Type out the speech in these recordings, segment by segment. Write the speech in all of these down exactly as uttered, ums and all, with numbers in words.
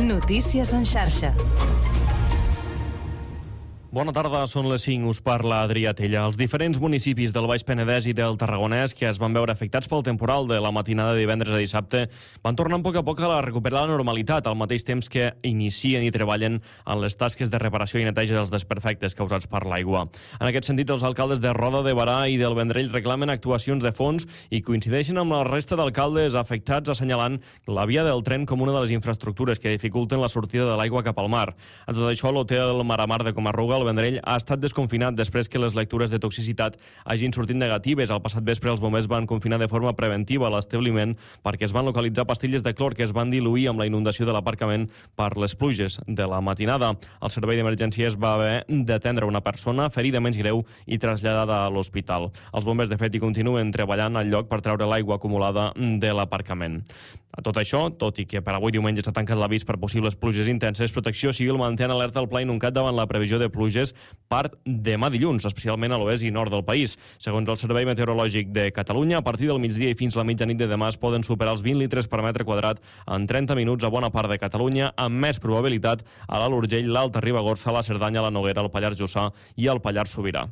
Notícies en xarxa. Bona tarda, són les cinc, us parla Adrià Tella. Els diferents municipis del Baix Penedès i del Tarragonès que es van veure afectats pel temporal de la matinada de divendres a dissabte van tornar a poc a poc a recuperar la normalitat, al mateix temps que inicien i treballen en les tasques de reparació i neteja dels desperfectes causats per l'aigua. En aquest sentit, els alcaldes de Roda de Barà i del Vendrell reclamen actuacions de fons i coincideixen amb la resta d'alcaldes afectats, assenyalant la via del tren com una de les infraestructures que dificulten la sortida de l'aigua cap al mar. A tot això, l'hotel Maramar de Comarruga, el Vendrell, ha estat desconfinat després que les lectures de toxicitat hagin sortit negatives. Al passat vespre els bombers van confinar de forma preventiva l'establiment perquè es van localitzar pastilles de clor que es van diluir amb la inundació de l'aparcament per les pluges de la matinada. El servei d'emergències va haver d'atendre una persona ferida menys greu i traslladada a l'hospital. Els bombers, de fet, hi continuen treballant al lloc per treure l'aigua acumulada de l'aparcament. A tot això, tot i que per avui diumenge s'ha tancat l'avís per possibles pluges intenses, Protecció Civil manté en alerta el Pla Inuncat davant la previsió de pluges part demà dilluns, especialment a l'oest i nord del país. Segons el Servei Meteorològic de Catalunya, a partir del migdia i fins la mitjanit de demà es poden superar els vint litres per metre quadrat en trenta minuts a bona part de Catalunya, amb més probabilitat a l'Alt Urgell, l'Alta Ribagorça, la Cerdanya, la Noguera, el Pallars Jussà i el Pallars Sobirà.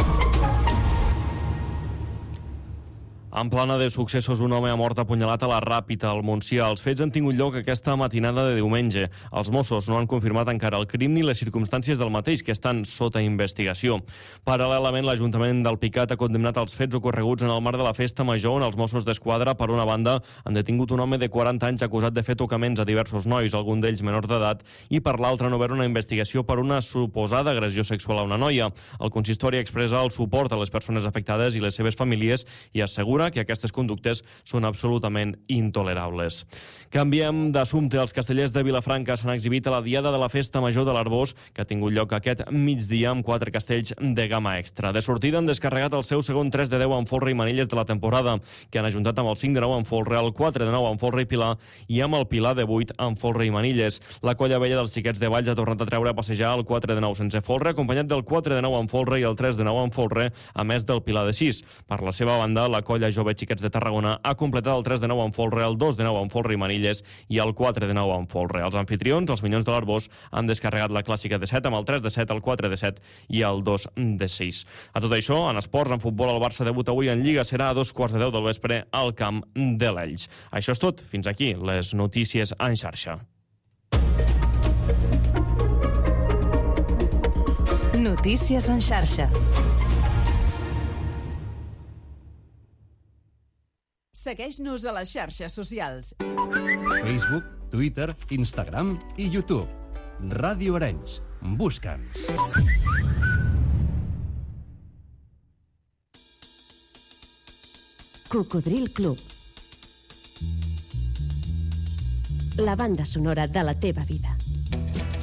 En plana de successos, un home ha mort apunyalat a la Ràpita, al Montsià. Els fets han tingut lloc aquesta matinada de diumenge. Els Mossos no han confirmat encara el crim ni les circumstàncies del mateix, que estan sota investigació. Paral·lelament, l'Ajuntament d'Alpicat ha condemnat els fets ocorreguts en el marc de la Festa Major, on els Mossos d'Esquadra, per una banda, han detingut un home de quaranta anys acusat de fer tocaments a diversos nois, algun d'ells menors d'edat, i per l'altra han obert una investigació per una suposada agressió sexual a una noia. El consistori expressa el suport a les persones afectades i les seves famílies i assegura que aquestes conductes són absolutament intolerables. Canviem d'assumpte. Els castellers de Vilafranca s'han exhibit a la Diada de la Festa Major de l'Arboç, que ha tingut lloc aquest migdia amb quatre castells de gamma extra. De sortida han descarregat el seu segon tres de deu amb folre i manilles de la temporada, que han ajuntat amb el cinc de nou amb folre, el quatre de nou amb folre i pilar i amb el pilar de vuit amb folre i manilles. La colla vella dels xiquets de Valls ha tornat a treure a passejar el quatre de nou sense folre, acompanyat del quatre de nou amb folre i el tres de nou amb folre, a més del pilar de sis. Per la seva banda, la colla jove Xiquets de Tarragona ha completat el tres de nou amb folre, el dos de nou amb folre i manilles i el quatre de nou amb folre. Els anfitrions, els Minyons de l'Arboç, han descarregat la clàssica de set amb el tres de set, el quatre de set i el dos de sis. A tot això, en esports, en futbol, el Barça debuta avui en Lliga, serà a dos quarts de deu del vespre al camp de l'Elx. Això és tot. Fins aquí les notícies en xarxa. Notícies en xarxa. Segueix-nos a les xarxes socials. Facebook, Twitter, Instagram i YouTube. Ràdio Arenys. Busca'ns. Cocodril Club. La banda sonora de la teva vida.